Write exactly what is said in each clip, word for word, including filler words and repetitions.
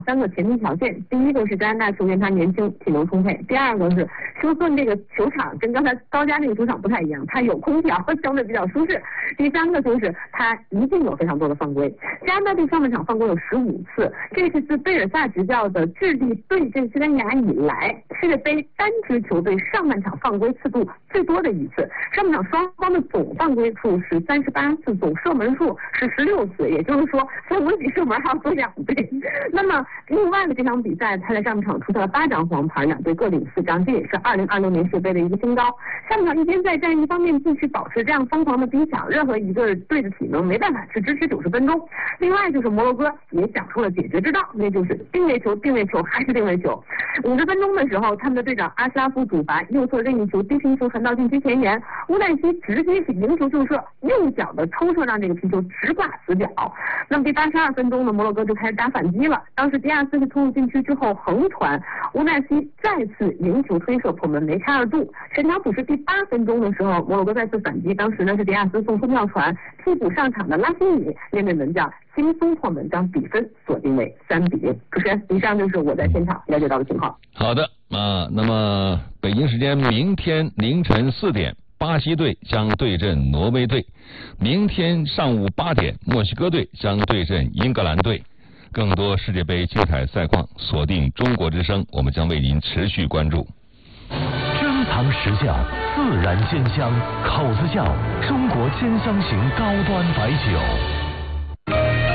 三个前提条件，第一个是加拿大球员他年轻体能充沛，第二个是休斯顿这个球场跟刚才高加这个球场不太一样，它有空调，相对比较舒适。第三个就是它一定有非常多的犯规，加拿大队上半场犯规有十五次，这是自贝尔萨执教的智利对阵西班牙以来世界杯单支球队上半场犯规次数最多的一次。上半场双方的总犯规数是三十八次，总射门数是十六次，也就是说所以我比射门还要多两倍。那么另外的这场比赛，他在上半场出现了八张黄牌，两队各领四张，这也是二零二六年世界杯的一个新高。下半场一边再战，一方面继续保持这样疯狂的逼抢，任何一个队的体能没办法去支持九十分钟。另外就是摩洛哥也想出了解决之道，那就是定位球，定位球还是定位球。五十分钟的时候，他们的队长阿斯拉夫主罚右侧任意球低平球传到禁区前沿，乌奈西直接是迎球就射，右脚的抽射让这个皮球直挂死角。那么第八十二分钟呢，摩洛哥就开始打反击了。当时迪亚斯是冲入禁区之后横传，乌奈西再次迎球推射破门，梅开二度。全场补时第八分钟的时候，摩洛哥再次反击，当时呢是迪亚斯送出妙传，替补上场的拉希米面对门将轻松破门，将比分锁定为三比零。主持人，以上就是我在现场了解到的情况。 好的啊，那么北京时间明天凌晨四点，巴西队将对阵挪威队；明天上午八点，墨西哥队将对阵英格兰队。更多世界杯精彩赛况，锁定中国之声，我们将为您持续关注。 珍藏实窖，自然鲜香，口子窖，中国鲜香型高端白酒。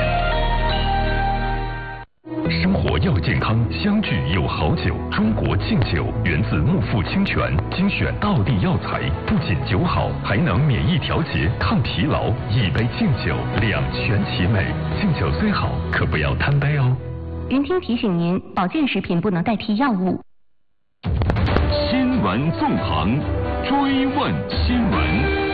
生活要健康，相聚有好酒。中国敬酒源自木富清泉，精选道地药材，不仅酒好，还能免疫调节、抗疲劳。一杯敬酒，两全其美。敬酒虽好，可不要贪杯哦。 云听提醒您，保健食品不能代替药物。 新闻纵横，追问新闻。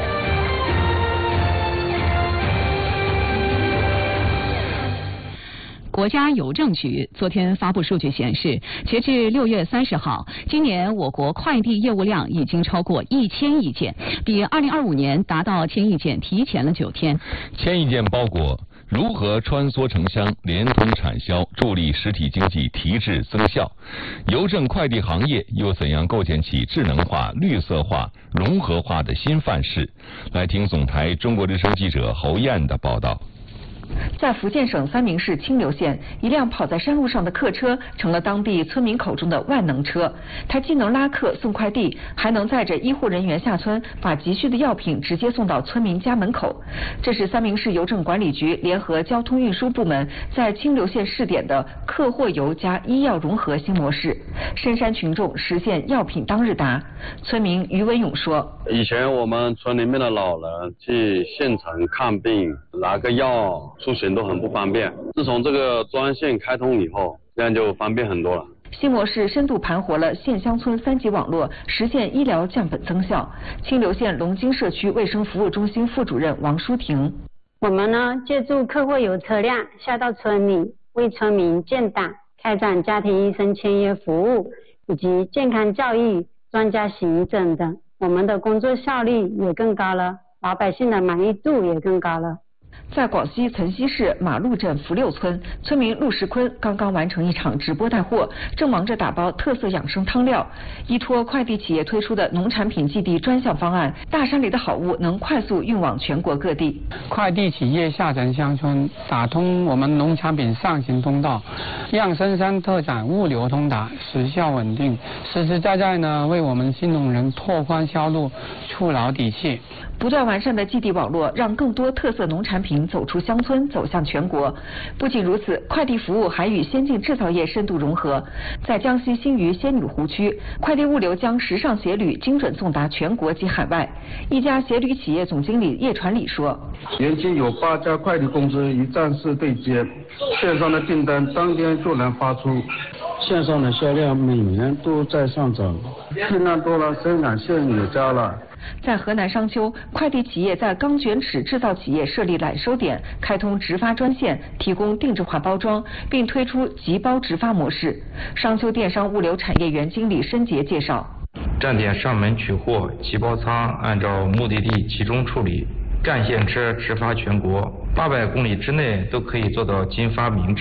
国家邮政局昨天发布数据显示，截至六月三十号，今年我国快递业务量已经超过一千亿件，比二零二五年达到千亿件提前了九天。 千亿件包裹如何穿梭城乡、联通产销，助力实体经济提质增效？邮政快递行业又怎样构建起智能化、绿色化、融合化的新范式？来听总台中国之声记者侯燕的报道。 在福建省三明市清流县，一辆跑在山路上的客车成了当地村民口中的万能车。它既能拉客送快递，还能载着医护人员下村，把急需的药品直接送到村民家门口。这是三明市邮政管理局联合交通运输部门在清流县试点的客货邮加医药融合新模式，深山群众实现药品当日达。村民于文勇说：“ 以前我们村里面的老人去县城看病，拿个药出行都很不方便，自从这个专线开通以后，这样就方便很多了。” 新模式深度盘活了县乡村三级网络，实现医疗降本增效。清流县龙津社区卫生服务中心副主任王淑婷：“ 我们呢，借助客货邮车辆下到村里，为村民建档、开展家庭医生签约服务以及健康教育、专家行诊等，我们的工作效率也更高了，老百姓的满意度也更高了。” 在广西岑溪市马路镇福六村，村民陆世坤刚刚完成一场直播带货，正忙着打包特色养生汤料。依托快递企业推出的农产品寄递专项方案，大山里的好物能快速运往全国各地。 快递企业下沉乡村，打通我们农产品上行通道，让深山特产物流通达，时效稳定，实实在在呢为我们新农人拓宽销路，触牢底气。 不断完善的寄递网络，让更多特色农产品走出乡村，走向全国。不仅如此，快递服务还与先进制造业深度融合。在江西新余仙女湖区，快递物流将时尚鞋履精准送达全国及海外。一家鞋履企业总经理叶传礼说：“ 延期有八家快递公司一站式对接，线上的订单当天就能发出，线上的销量每年都在上涨，订单多了，生产线也加了。” 在河南商丘，快递企业在钢卷尺制造企业设立揽收点，开通直发专线，提供定制化包装，并推出集包直发模式。商丘电商物流产业园经理申杰介绍：“ 站点上门取货，集包仓按照目的地集中处理，干线车直发全国，八百公里之内都可以做到金发明制。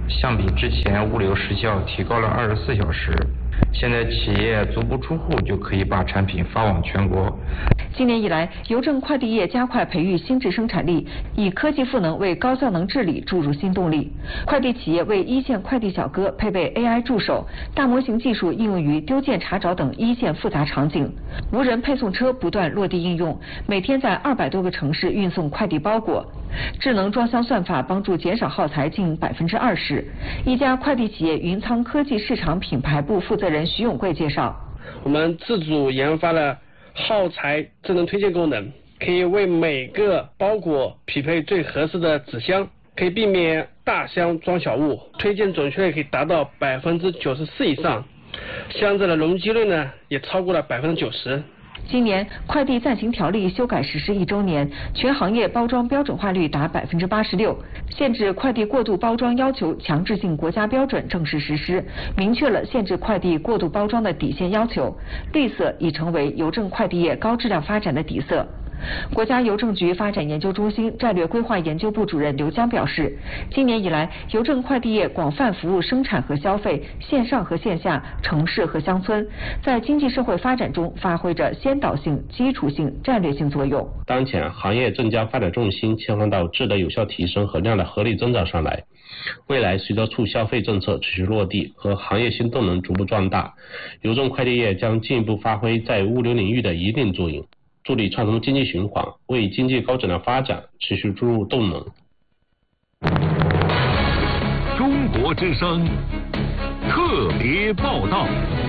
相比之前物流时效提高了二十四小时。现在企业足不出户就可以把产品发往全国。 今年以来，邮政快递业加快培育新质生产力，以科技赋能为高效能治理注入新动力。快递企业为一线快递小哥配备 A I 助手，大模型技术应用于丢件查找等一线复杂场景。无人配送车不断落地应用，每天在二百多个城市运送快递包裹。智能装箱算法帮助减少耗材近百分之二十。一家快递企业云仓科技市场品牌部负责人徐永贵介绍， 我们自主研发了耗材智能推荐功能，可以为每个包裹匹配最合适的纸箱，可以避免大箱装小物，推荐准确率可以达到百分之九十四以上，箱子的容积率呢也超过了百分之九十。 今年快递暂行条例修改实施一周年，全行业包装标准化率达百分之八十六，限制快递过度包装要求强制性国家标准正式实施，明确了限制快递过度包装的底线要求。绿色已成为邮政快递业高质量发展的底色。国家邮政局发展研究中心战略规划研究部主任刘江表示，今年以来，邮政快递业广泛服务生产和消费、线上和线下、城市和乡村，在经济社会发展中发挥着先导性、基础性、战略性作用。 当前，行业正将发展重心切换到质的有效提升和量的合理增长上来。未来，随着促消费政策持续落地和行业新动能逐步壮大，邮政快递业将进一步发挥在物流领域的一定作用，助力串通经济循环，为经济高质量发展持续注入动能。 中国之声特别报道。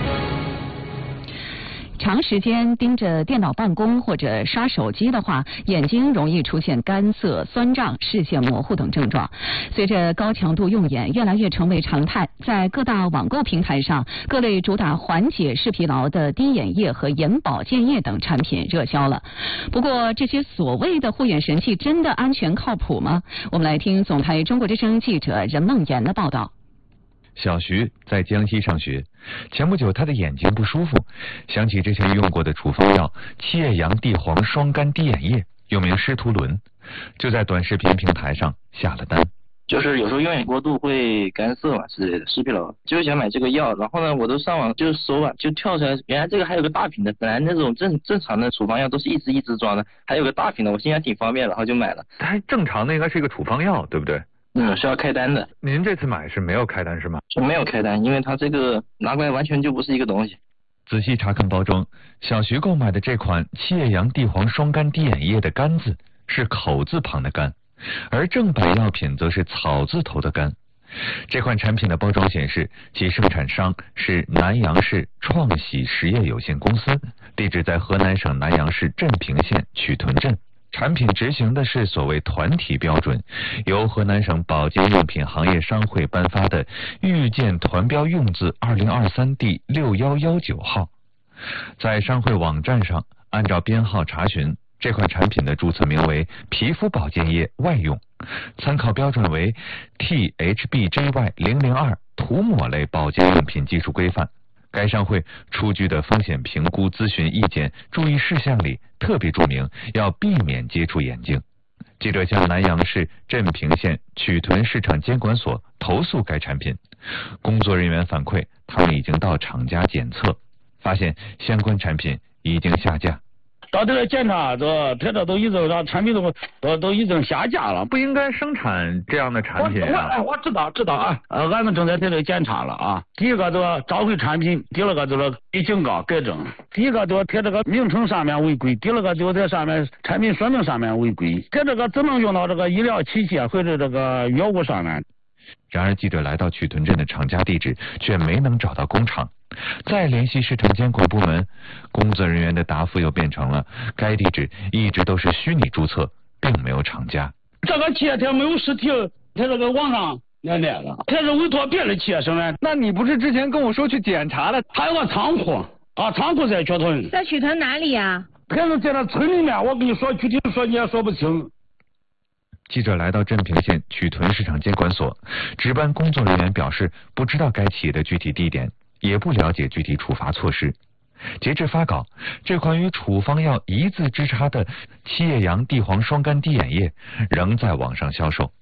长时间盯着电脑办公或者刷手机的话，眼睛容易出现干涩、酸胀、视线模糊等症状。随着高强度用眼越来越成为常态，在各大网购平台上，各类主打缓解视疲劳的滴眼液和眼保健液等产品热销了。不过，这些所谓的护眼神器真的安全靠谱吗？我们来听总台中国之声记者任梦妍的报道。 小徐在江西上学，前不久他的眼睛不舒服，想起之前用过的处方药七叶杨地黄双苷滴眼液，又名施图伦，就在短视频平台上下了单。 就是有时候用眼过度会干涩嘛之类的，视疲劳，就是想买这个药，然后呢，我都上网就是搜吧，就跳出来，原来这个还有个大瓶的，本来那种正正常的处方药都是一支一支装的，还有个大瓶的，我心想挺方便，然后就买了。 它正常的应该是一个处方药，对不对？ 嗯，是要开单的。 您这次买是没有开单是吗？ 是没有开单，因为它这个拿过来完全就不是一个东西。 仔细查看包装，小徐购买的这款七叶杨地黄双苷滴眼液的苷字是口字旁的苷，而正版药品则是草字头的苷。这款产品的包装显示，其生产商是南阳市创喜实业有限公司，地址在河南省南阳市镇平县曲屯镇。产品执行的是所谓团体标准，由河南省保健用品行业商会颁发的预见团标用字二零二三第六一一九号。在商会网站上按照编号查询，这款产品的注册名为皮肤保健液外用，参考标准为 T H B J Y 零零二 涂抹类保健用品技术规范。该商会出具的风险评估咨询意见注意事项里特别注明要避免接触眼睛。记者向南阳市镇平县曲屯市场监管所投诉该产品，工作人员反馈，他们已经到厂家检测，发现相关产品已经下架。 到这个检查，这这这都已经让产品都都都已经下架了， 不应该生产这样的产品啊！ 我我我知道知道啊，呃，俺们正在在这检查了啊。第一个这个召回产品，第二个就是给警告改正。第一个就贴这个名称上面违规，第二个就在上面产品说明上面违规，在这个只能用到这个医疗器械或者这个药物上面。 然而，记者来到曲屯镇的厂家地址，却没能找到工厂。再联系市场监管部门，工作人员的答复又变成了该地址一直都是虚拟注册，并没有厂家。 这个企业它没有实体，它这个网上那那个，它是委托别的企业生产。 那你不是之前跟我说去检查了？ 还有个仓库啊，仓库在曲屯。 在曲屯哪里呀？ 可能在那村里面，我跟你说具体说你也说不清。 记者来到镇平县曲屯市场监管所，值班工作人员表示不知道该企业的具体地点，也不了解具体处罚措施。截至发稿，这款与处方药一字之差的七叶杨地黄双苷滴眼液仍在网上销售。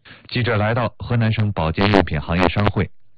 记者来到河南省保健药品行业商会，